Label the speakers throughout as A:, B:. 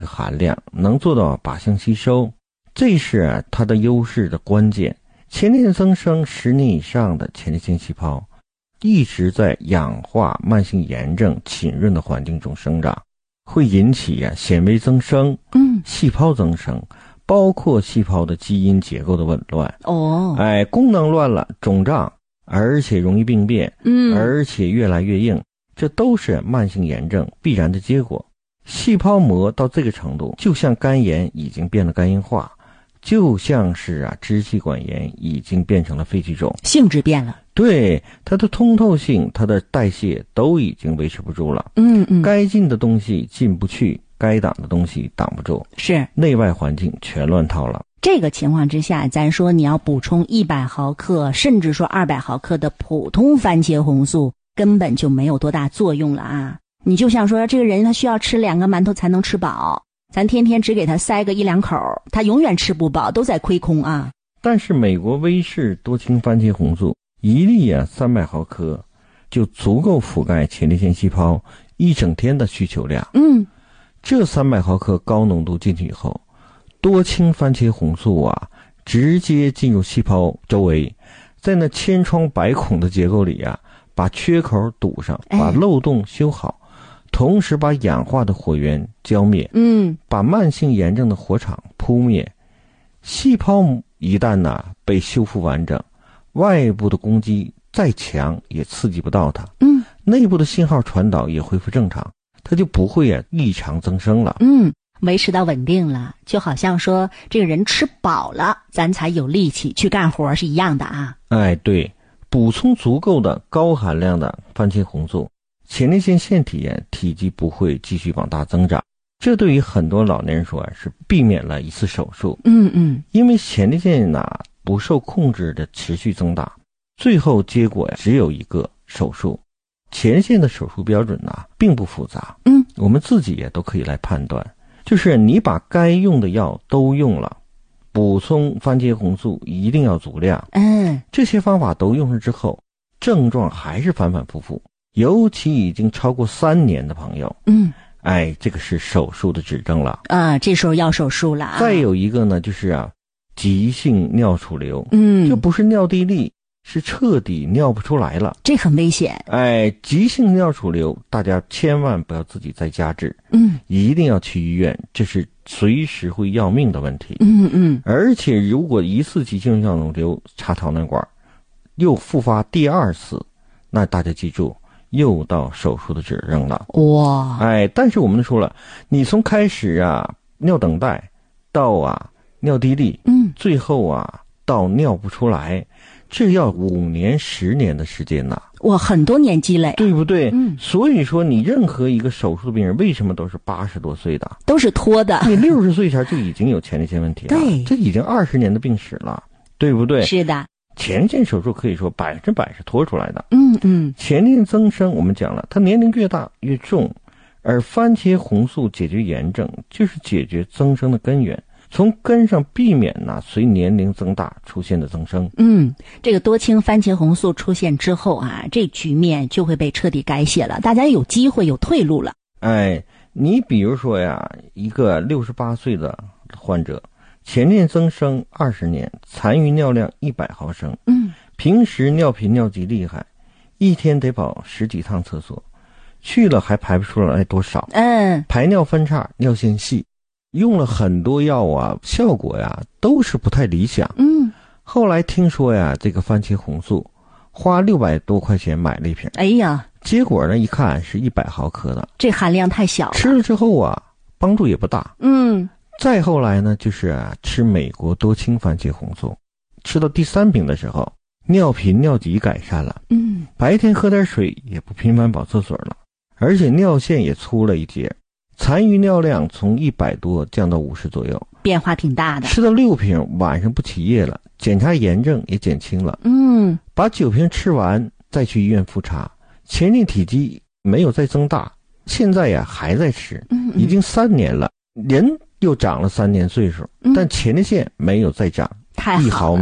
A: 含量能做到靶向吸收，这是它的优势的关键。前列腺增生10年以上的前列腺细胞一直在氧化慢性炎症浸润的环境中生长，会引起纤维增生、细胞增生，包括细胞的基因结构的紊乱。功能乱了，肿胀，而且容易病变，而且越来越硬，这都是慢性炎症必然的结果。细胞膜到这个程度，就像肝炎已经变得肝硬化，就像是支气管炎已经变成了肺气肿，
B: 性质变了。
A: 对，它的通透性、它的代谢都已经维持不住了。该进的东西进不去，该挡的东西挡不住，
B: 是
A: 内外环境全乱套了。
B: 这个情况之下，咱说你要补充100毫克甚至说200毫克的普通番茄红素根本就没有多大作用了啊！你就想说这个人他需要吃2个馒头才能吃饱，咱天天只给他塞个1-2口，他永远吃不饱，都在亏空啊。
A: 但是美国威士多氢番茄红素1粒300毫克就足够覆盖前列腺细胞一整天的需求量。这300毫克高浓度进去以后，多氢番茄红素直接进入细胞周围，在那千疮百孔的结构里把缺口堵上，把漏洞修好，同时把氧化的火源浇灭，把慢性炎症的火场扑灭。细胞一旦被修复完整，外部的攻击再强也刺激不到它，内部的信号传导也恢复正常，它就不会异常增生了。
B: 维持到稳定了，就好像说这个人吃饱了，咱才有力气去干活是一样的啊。
A: 对，补充足够的高含量的番茄红素，前列腺腺体体积不会继续往大增长。这对于很多老年人说是避免了一次手术。因为前列腺不受控制的持续增大，最后结果只有一个手术。前列腺的手术标准并不复杂，我们自己也都可以来判断。就是你把该用的药都用了，补充番茄红素一定要足量。这些方法都用上之后，症状还是反反复复，尤其已经超过3年的朋友，这个是手术的指征了
B: 这时候要手术了
A: 再有一个呢，就是急性尿储留，这不是尿地利，是彻底尿不出来了，
B: 这很危险。
A: 急性尿储留大家千万不要自己在家治，一定要去医院，这是随时会要命的问题。而且如果一次急性尿储留插导尿管又复发第2次，那大家记住又到手术的指征了。但是我们说了，你从开始尿等待到尿地利，最后到尿不出来，这要5年10年的时间
B: 很多年积累，
A: 对不对？所以说你任何一个手术的病人为什么都是80多岁的，
B: 都是拖的，
A: 你60岁前就已经有前列腺问题了，
B: 对，
A: 这已经20年的病史了，对不对？
B: 是的，
A: 前列腺手术可以说100%是拖出来的。前列腺增生我们讲了，它年龄越大越重，而番茄红素解决炎症就是解决增生的根源，从根上避免随年龄增大出现的增生。
B: 这个多氢番茄红素出现之后这局面就会被彻底改写了，大家有机会有退路了。
A: 你比如说一个68岁的患者，前列腺增生20年，残余尿量100毫升，平时尿频尿急厉害，一天得跑10几趟厕所，去了还排不出来多少，排尿分叉，尿线细，用了很多药效果都是不太理想。后来听说这个番茄红素花600多块钱买了一瓶，结果呢一看是100毫克的，
B: 这含量太小了，
A: 吃了之后帮助也不大。再后来呢就是吃美国多氢番茄红素，吃到第3瓶的时候，尿频尿急改善了，白天喝点水也不频繁跑厕所了，而且尿线也粗了一截，残余尿量从100多降到50左右，
B: 变化挺大的。
A: 吃到6瓶，晚上不起夜了，检查炎症也减轻了。把9瓶吃完再去医院复查，前列体积没有再增大，现在还在吃，已经3年了，人又长了3年岁数，但前列腺没有再长1毫米，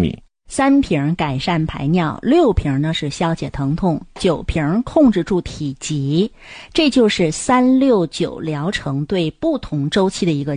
B: 3瓶改善排尿，6瓶呢是消解疼痛，9瓶控制住体积。这就是369疗程对不同周期的一个